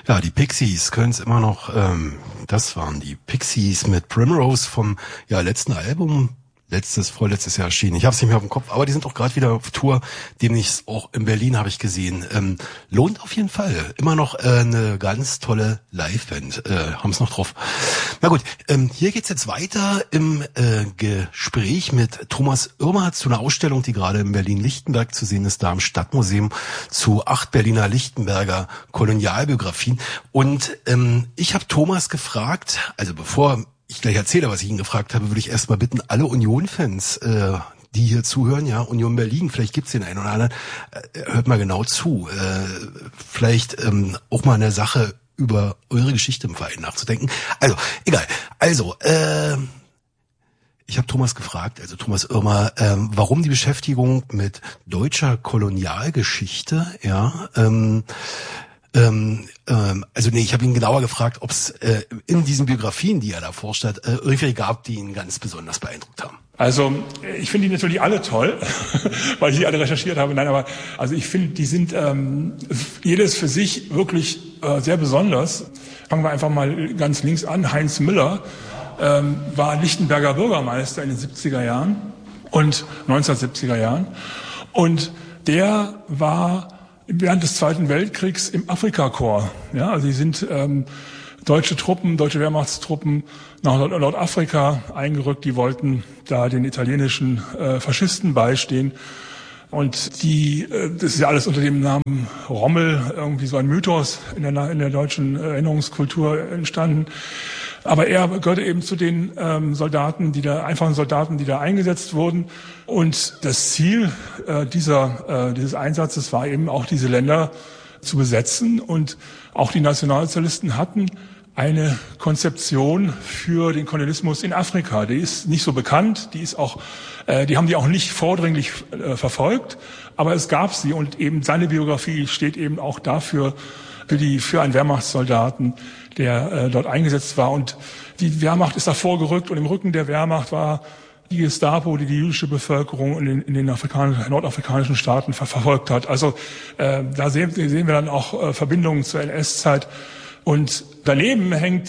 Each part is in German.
Ja, die Pixies können es immer noch, das waren die Pixies mit Primrose vom letzten Album, vorletztes Jahr erschienen. Ich habe es nicht mehr auf dem Kopf, aber die sind auch gerade wieder auf Tour, demnächst auch in Berlin, habe ich gesehen. Lohnt auf jeden Fall. Immer noch eine ganz tolle Liveband, haben es noch drauf. Na gut, hier geht's jetzt weiter im Gespräch mit Thomas Irmer zu einer Ausstellung, die gerade in Berlin-Lichtenberg zu sehen ist, da im Stadtmuseum zu 8 Berliner Lichtenberger Kolonialbiografien. Und ich habe Thomas gefragt, also bevor ich gleich erzähle, was ich ihn gefragt habe, würde ich erstmal bitten, alle Union-Fans, die hier zuhören, ja, Union Berlin, vielleicht gibt's den einen oder anderen, hört mal genau zu, vielleicht auch mal eine Sache über eure Geschichte im Verein nachzudenken. Also, egal. Also, ich habe Thomas gefragt, also Thomas Irmer, warum die Beschäftigung mit deutscher Kolonialgeschichte, ja, ich habe ihn genauer gefragt, ob es in diesen Biografien, die er da forscht hat, irgendwelche gab, die ihn ganz besonders beeindruckt haben. Also ich finde die natürlich alle toll, weil ich die alle recherchiert habe. Nein, aber also ich finde, die sind jedes für sich wirklich sehr besonders. Fangen wir einfach mal ganz links an. Heinz Müller war Lichtenberger Bürgermeister in den 70er Jahren und 1970er Jahren. Und der war während des Zweiten Weltkriegs im Afrikakorps. Ja, also die sind deutsche Wehrmachtstruppen nach Nordafrika eingerückt. Die wollten da den italienischen Faschisten beistehen. Und das ist ja alles unter dem Namen Rommel, irgendwie so ein Mythos in der deutschen Erinnerungskultur entstanden. Aber er gehörte eben zu den einfachen Soldaten, die da eingesetzt wurden. Und das Ziel dieses Einsatzes war eben auch, diese Länder zu besetzen. Und auch die Nationalsozialisten hatten eine Konzeption für den Kolonialismus in Afrika. Die ist nicht so bekannt, die haben die auch nicht vordringlich verfolgt, aber es gab sie, und eben seine Biografie steht eben auch dafür, für einen Wehrmachtssoldaten, der dort eingesetzt war. Und die Wehrmacht ist da vorgerückt, und im Rücken der Wehrmacht war die Gestapo, die jüdische Bevölkerung in den nordafrikanischen Staaten verfolgt hat. Also da sehen wir dann auch Verbindungen zur NS-Zeit. Und daneben hängt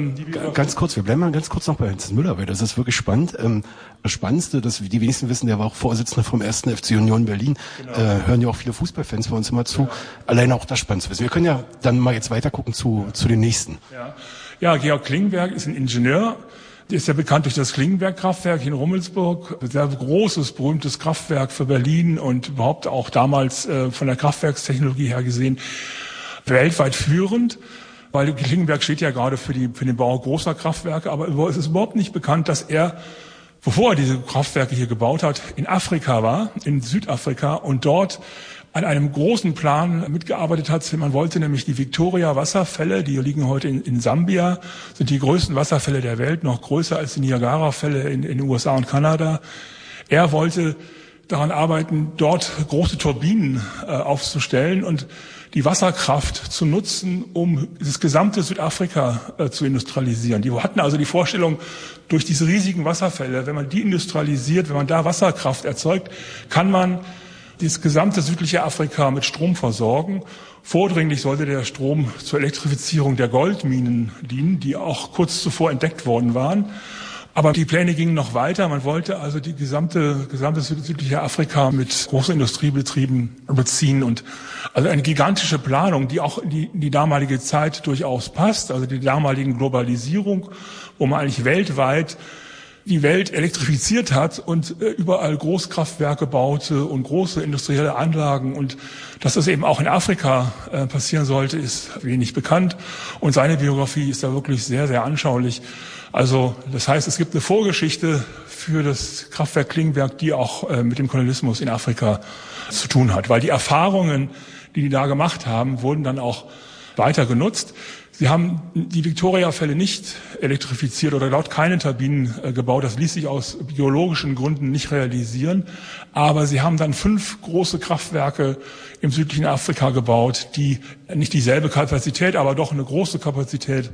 ganz kurz, wir bleiben mal ganz kurz noch bei Heinz Müller, weil das ist wirklich spannend. Das Spannendste, dass die wenigsten wissen, der war auch Vorsitzender vom 1. FC Union Berlin. Genau. Hören ja auch viele Fußballfans bei uns immer zu. Ja. Alleine auch das spannend zu wissen. Wir können ja dann mal jetzt weiter gucken zu den nächsten. Ja, Georg Klingenberg ist ein Ingenieur. Der ist ja bekannt durch das Klingenberg-Kraftwerk in Rummelsburg. Sehr großes, berühmtes Kraftwerk für Berlin und überhaupt auch damals von der Kraftwerkstechnologie her gesehen weltweit führend. Weil Klingenberg steht ja gerade für den Bau großer Kraftwerke, aber es ist überhaupt nicht bekannt, dass er, bevor er diese Kraftwerke hier gebaut hat, in Afrika war, in Südafrika, und dort an einem großen Plan mitgearbeitet hat. Man wollte nämlich die Victoria-Wasserfälle, die liegen heute in Sambia, sind die größten Wasserfälle der Welt, noch größer als die Niagara-Fälle in den USA und Kanada. Er wollte daran arbeiten, dort große Turbinen aufzustellen und die Wasserkraft zu nutzen, um das gesamte Südafrika zu industrialisieren. Die hatten also die Vorstellung, durch diese riesigen Wasserfälle, wenn man die industrialisiert, wenn man da Wasserkraft erzeugt, kann man das gesamte südliche Afrika mit Strom versorgen. Vordringlich sollte der Strom zur Elektrifizierung der Goldminen dienen, die auch kurz zuvor entdeckt worden waren. Aber die Pläne gingen noch weiter. Man wollte also die gesamte südliche Afrika mit großen Industriebetrieben beziehen, und also eine gigantische Planung, die auch in die damalige Zeit durchaus passt, also die damaligen Globalisierung, wo man eigentlich weltweit die Welt elektrifiziert hat und überall Großkraftwerke baute und große industrielle Anlagen. Und dass das eben auch in Afrika passieren sollte, ist wenig bekannt. Und seine Biografie ist da wirklich sehr, sehr anschaulich. Also das heißt, es gibt eine Vorgeschichte für das Kraftwerk Klingenberg, die auch mit dem Kolonialismus in Afrika zu tun hat. Weil die Erfahrungen, die da gemacht haben, wurden dann auch weiter genutzt. Sie haben die Victoria-Fälle nicht elektrifiziert oder dort keine Turbinen gebaut. Das ließ sich aus biologischen Gründen nicht realisieren. Aber sie haben dann 5 große Kraftwerke im südlichen Afrika gebaut, die nicht dieselbe Kapazität, aber doch eine große Kapazität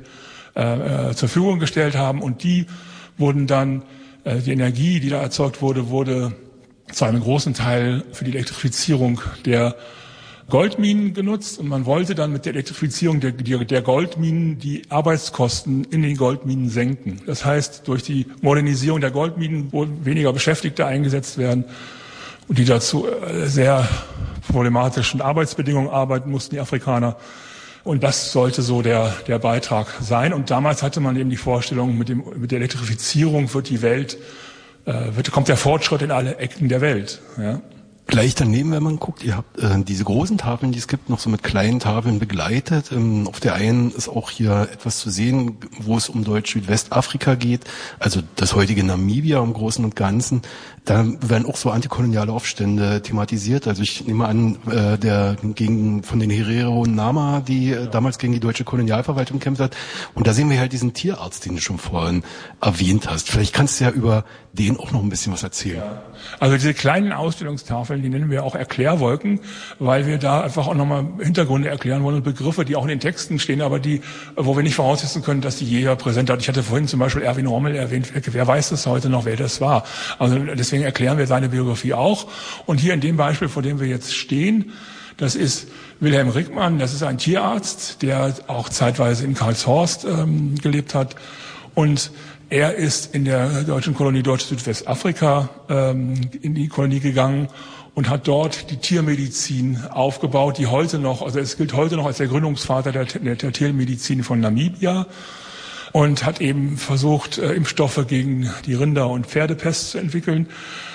zur Verfügung gestellt haben. Und die wurden dann, die Energie, die da erzeugt wurde zu einem großen Teil für die Elektrifizierung der Goldminen genutzt und man wollte dann mit der Elektrifizierung der Goldminen die Arbeitskosten in den Goldminen senken. Das heißt, durch die Modernisierung der Goldminen, wo weniger Beschäftigte eingesetzt werden und die dazu sehr problematischen Arbeitsbedingungen arbeiten mussten, die Afrikaner. Und das sollte so der Beitrag sein. Und damals hatte man eben die Vorstellung, mit der Elektrifizierung wird die Welt, kommt der Fortschritt in alle Ecken der Welt. Ja. Gleich daneben, wenn man guckt, ihr habt diese großen Tafeln, die es gibt, noch so mit kleinen Tafeln begleitet. Auf der einen ist auch hier etwas zu sehen, wo es um Deutsch-Südwestafrika geht, also das heutige Namibia im Großen und Ganzen. Da werden auch so antikoloniale Aufstände thematisiert. Also ich nehme an, von den Herero und Nama, die damals gegen die deutsche Kolonialverwaltung gekämpft hat. Und da sehen wir halt diesen Tierarzt, den du schon vorhin erwähnt hast. Vielleicht kannst du ja über den auch noch ein bisschen was erzählen. Ja. Also diese kleinen Ausstellungstafeln, die nennen wir auch Erklärwolken, weil wir da einfach auch nochmal Hintergründe erklären wollen und Begriffe, die auch in den Texten stehen, aber wo wir nicht voraussetzen können, dass die jeder präsent hat. Ich hatte vorhin zum Beispiel Erwin Rommel erwähnt. Wer weiß das heute noch, wer das war? Also deswegen erklären wir seine Biografie auch. Und hier in dem Beispiel, vor dem wir jetzt stehen, das ist Wilhelm Rickmann. Das ist ein Tierarzt, der auch zeitweise in Karlshorst gelebt hat. Und er ist in der deutschen Kolonie Deutsch-Südwestafrika in die Kolonie gegangen und hat dort die Tiermedizin aufgebaut, die heute noch, also es gilt heute noch als der Gründungsvater der Tiermedizin von Namibia und hat eben versucht, Impfstoffe gegen die Rinder- und Pferdepest zu entwickeln.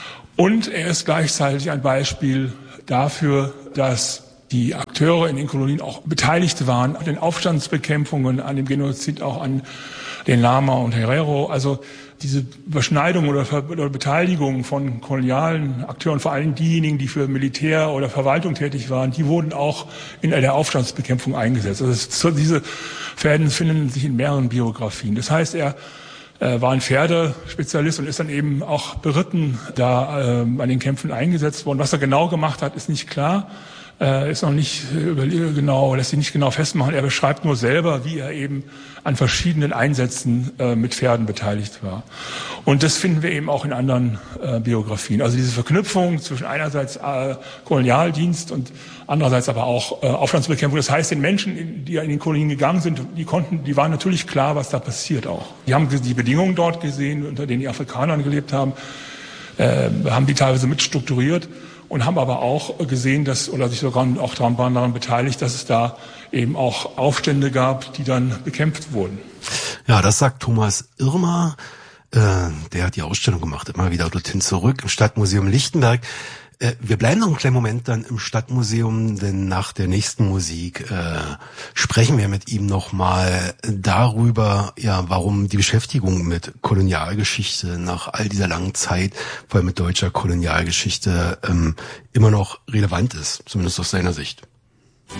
Und er ist gleichzeitig ein Beispiel dafür, dass die Akteure in den Kolonien auch beteiligt waren an den Aufstandsbekämpfungen, an dem Genozid, auch an den Nama und Herero. Also diese Überschneidung oder Beteiligung von kolonialen Akteuren, vor allem diejenigen, die für Militär oder Verwaltung tätig waren, die wurden auch in der Aufstandsbekämpfung eingesetzt. Also diese Fäden finden sich in mehreren Biografien. Das heißt, er war ein Pferdespezialist und ist dann eben auch beritten da an den Kämpfen eingesetzt worden. Was er genau gemacht hat, ist nicht klar. Ist noch nicht lässt sich nicht genau festmachen. Er beschreibt nur selber, wie er eben an verschiedenen Einsätzen mit Pferden beteiligt war. Und das finden wir eben auch in anderen Biografien. Also diese Verknüpfung zwischen einerseits Kolonialdienst und andererseits aber auch Aufstandsbekämpfung. Das heißt, den Menschen, die in den Kolonien gegangen sind, die waren natürlich klar, was da passiert auch. Die haben die Bedingungen dort gesehen, unter denen die Afrikaner gelebt haben, haben die teilweise mitstrukturiert. Und haben aber auch gesehen, oder sich sogar auch daran beteiligt, dass es da eben auch Aufstände gab, die dann bekämpft wurden. Ja, das sagt Thomas Irmer. Der hat die Ausstellung gemacht, immer wieder dorthin zurück im Stadtmuseum Lichtenberg. Wir bleiben noch einen kleinen Moment dann im Stadtmuseum, denn nach der nächsten Musik sprechen wir mit ihm nochmal darüber, ja, warum die Beschäftigung mit Kolonialgeschichte nach all dieser langen Zeit, vor allem mit deutscher Kolonialgeschichte, immer noch relevant ist, zumindest aus seiner Sicht.